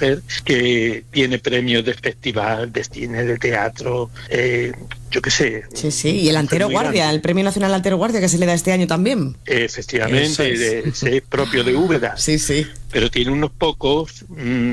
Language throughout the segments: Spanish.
mujer que tiene premios de festival, de cine, de teatro, yo qué sé. Sí, y el Antero Guardia, el Premio Nacional Antero Guardia que se le da este año también. Efectivamente, es propio de Úbeda. Sí. Pero tiene unos pocos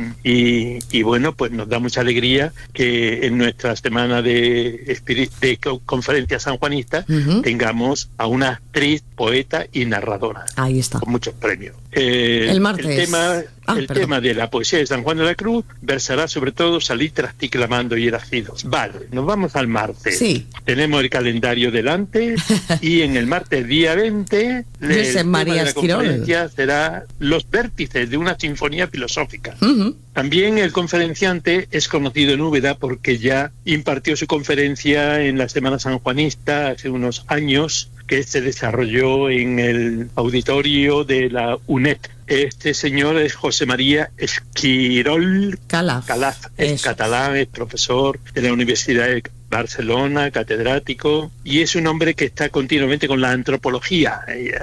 y bueno, pues nos da mucha alegría que en nuestra semana de conferencia sanjuanista tengamos a una actriz, poeta y narradora. Ahí está. Con muchos premios. El martes. El tema de la poesía de San Juan de la Cruz versará sobre todo salitras ticlamando y eracidos. Vale, nos vamos al martes. Sí. Tenemos el calendario delante y en el martes día 20 el tema de la conferencia será los vértices de una sinfonía filosófica. También el conferenciante es conocido en Úbeda porque ya impartió su conferencia en la Semana Sanjuanista hace unos años, que se desarrolló en el auditorio de la UNED. Este señor es José María Esquirol Calaf. Es catalán, es profesor de la Universidad de Barcelona, catedrático, y es un hombre que está continuamente con la antropología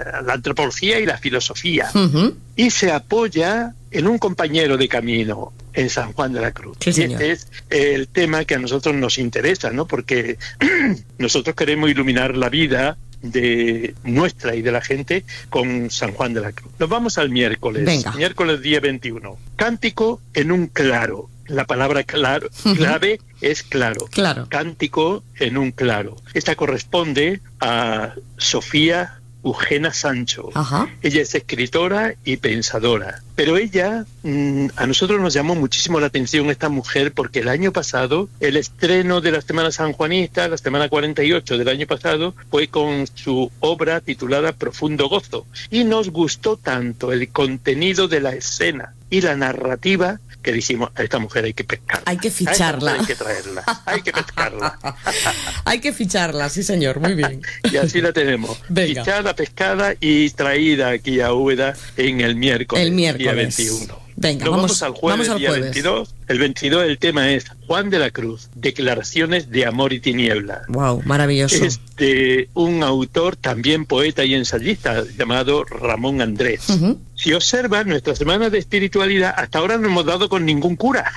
y la filosofía, y se apoya en un compañero de camino en San Juan de la Cruz. Sí, y este es el tema que a nosotros nos interesa, ¿no? Porque nosotros queremos iluminar la vida de nuestra y de la gente con San Juan de la Cruz. Nos vamos al miércoles. Venga. Miércoles día 21. Cántico en un claro. La palabra claro, clave es claro. Cántico en un claro. Esta corresponde a Sofía Eugenia Sancho. Ella es escritora y pensadora. Pero ella, a nosotros nos llamó muchísimo la atención esta mujer porque el año pasado, el estreno de la Semana Sanjuanista, la Semana 48 del año pasado, fue con su obra titulada Profundo Gozo. Y nos gustó tanto el contenido de la escena y la narrativa que dijimos, a esta mujer hay que pescarla. Hay que ficharla. Hay que traerla, hay que pescarla. Hay que ficharla, sí señor, muy bien. Y así la tenemos. Venga. Fichada, pescada y traída aquí a Úbeda en el miércoles. Día 21. Venga, vamos al jueves, día 22. El 22 el tema es Juan de la Cruz, declaraciones de amor y tiniebla. Wow, maravilloso. Es de un autor, también poeta y ensayista, llamado Ramón Andrés. Si observas, nuestra semana de espiritualidad, hasta ahora no hemos dado con ningún cura.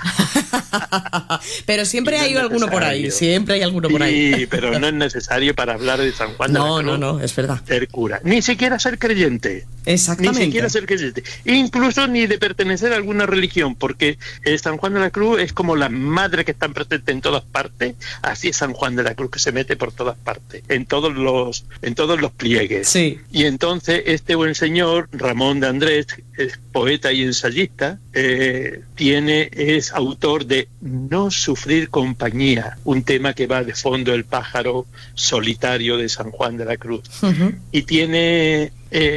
Pero siempre hay alguno por ahí, siempre hay alguno por ahí. Sí, pero no es necesario para hablar de San Juan de la Cruz. No, es verdad. Ser cura, ni siquiera ser creyente. Exactamente. Ni siquiera ser creyente. Incluso ni de pertenecer a alguna religión, porque San Juan de la Cruz es como la madre que está presente en todas partes. Así es San Juan de la Cruz, que se mete por todas partes, en todos los pliegues. Sí. Y entonces este buen señor, Ramón de Andrés, es poeta y ensayista, es autor de No sufrir compañía, un tema que va de fondo el pájaro solitario de San Juan de la Cruz. Y tiene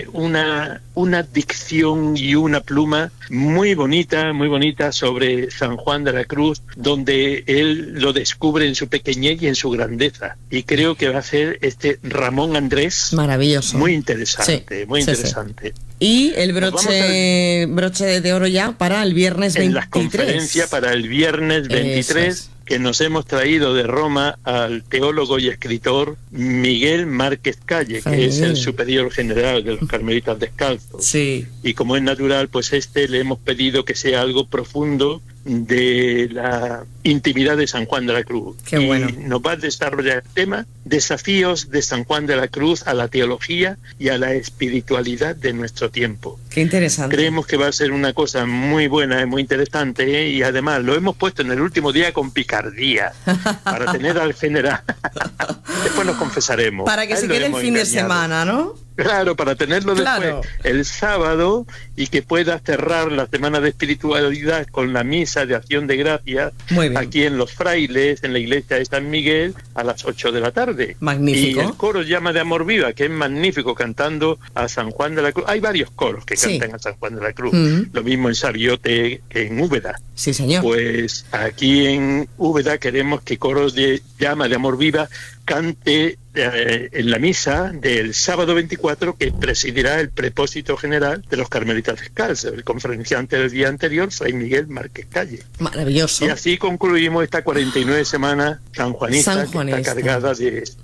una dicción y una pluma muy bonita sobre San Juan de la Cruz, donde él lo descubre en su pequeñez y en su grandeza. Y creo que va a ser este Ramón Andrés maravilloso, muy interesante, interesante. Y el broche de oro ya para el viernes 23. En la conferencia para el viernes 23, que nos hemos traído de Roma al teólogo y escritor Miguel Márquez Calle, que es el superior general de los Carmelitas Descalzos. Sí. Y como es natural, pues le hemos pedido que sea algo profundo de la intimidad de San Juan de la Cruz. Qué bueno. Y nos va a desarrollar el tema Desafíos de San Juan de la Cruz a la teología y a la espiritualidad de nuestro tiempo. Qué interesante. Creemos que va a ser una cosa muy buena y muy interesante, y además lo hemos puesto en el último día con picardía para tener al general. Después nos confesaremos. Para que se quede el fin de semana, ¿no? Claro, para tenerlo después el sábado y que pueda cerrar la semana de espiritualidad con la misa de acción de gracias aquí en Los Frailes, en la iglesia de San Miguel, a las 8 de la tarde. Magnífico. Y el coro Llama de Amor Viva, que es magnífico, cantando a San Juan de la Cruz. Hay varios coros que cantan a San Juan de la Cruz. Lo mismo en Sabiote que en Úbeda. Sí, señor. Pues aquí en Úbeda queremos que coros de Llama de Amor Viva cante en la misa del sábado 24, que presidirá el prepósito general de los Carmelitas Descalzos, el conferenciante del día anterior, Fray Miguel Márquez Calle. Maravilloso. Y así concluimos esta 49 semana sanjuanista, que está cargada de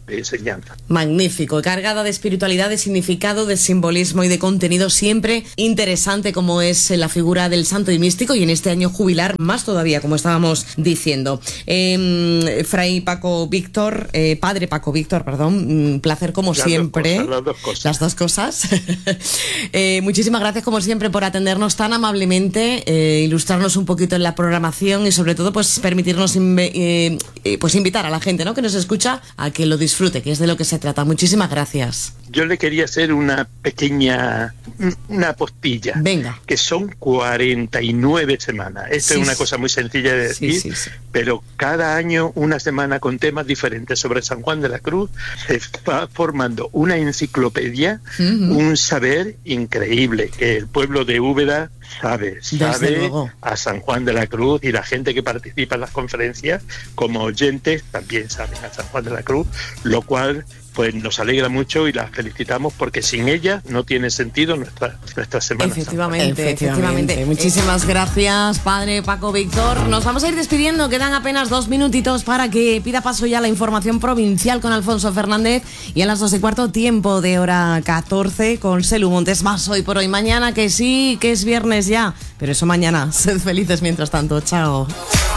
de enseñanza. Magnífico, cargada de espiritualidad, de significado, de simbolismo y de contenido siempre interesante, como es la figura del santo y místico, y en este año jubilar más todavía, como estábamos diciendo. Fray Paco Víctor, Padre Paco Víctor, perdón, placer como siempre. Las dos cosas. Muchísimas gracias como siempre por atendernos tan amablemente, ilustrarnos un poquito en la programación y sobre todo pues permitirnos pues invitar a la gente, ¿no?, que nos escucha a que lo disfrute, que es de lo que se trata. Muchísimas gracias. Yo le quería hacer una postilla. Venga. Que son 49 semanas. Esto es una cosa muy sencilla de decir, sí. Pero cada año una semana con temas diferentes sobre San Juan de la Cruz se va formando una enciclopedia, un saber increíble que el pueblo de Úbeda sabe a San Juan de la Cruz, y la gente que participa en las conferencias como oyentes también saben a San Juan de la Cruz, lo cual pues nos alegra mucho y las felicitamos, porque sin ella no tiene sentido nuestra Semana Santa. Efectivamente. Muchísimas gracias, Padre Paco Víctor. Nos vamos a ir despidiendo, quedan apenas 2 minutitos para que pida paso ya la información provincial con Alfonso Fernández, y a las 2:15 tiempo de hora 14 con Selu Montes. Más Hoy por Hoy. Mañana que sí, que es viernes ya, pero eso mañana. Sed felices mientras tanto. Chao.